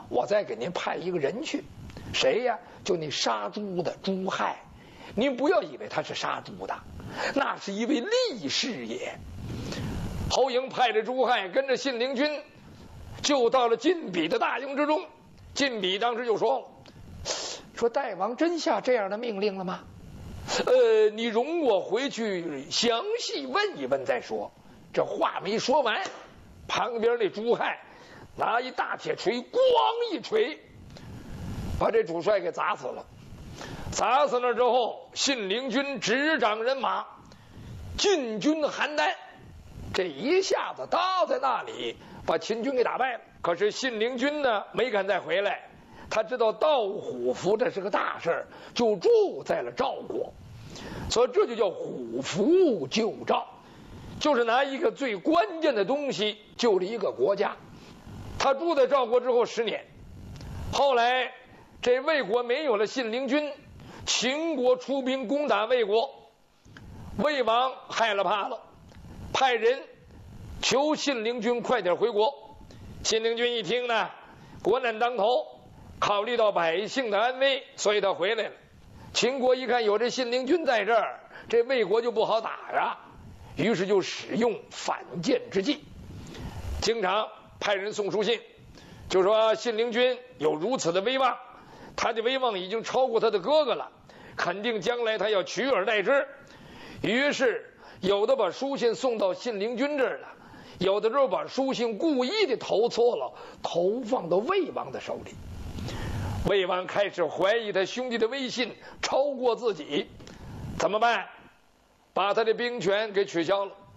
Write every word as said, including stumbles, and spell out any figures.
我再给您派一个人去，谁呀？就那杀猪的朱亥。您不要以为他是杀猪的，那是一位力士也。侯嬴派着朱亥跟着信陵君，就到了晋鄙的大营之中。晋鄙当时就说：“说大王真下这样的命令了吗？呃，你容我回去详细问一问再说。”这话没说完，旁边那朱亥拿一大铁锤，咣一锤，把这主帅给砸死了。砸死了之后，信陵君执掌人马进军邯郸，这一下子搭在那里，把秦军给打败了。可是信陵君呢，没敢再回来，他知道盗虎符这是个大事，就住在了赵国。所以这就叫虎符救赵，就是拿一个最关键的东西救了一个国家。他住在赵国之后十年，后来这魏国没有了信陵君，秦国出兵攻打魏国，魏王害了怕了，派人求信陵君快点回国。信陵君一听呢，国难当头，考虑到百姓的安危，所以他回来了。秦国一看有这信陵君在这儿，这魏国就不好打呀，于是就使用反间之计，经常派人送书信，就说信陵君有如此的威望，他的威望已经超过他的哥哥了，肯定将来他要取而代之。于是有的把书信送到信陵君这儿了，有的时候把书信故意的投错了，投放到魏王的手里。魏王开始怀疑他兄弟的威信超过自己，怎么办？把他的兵权给取消了。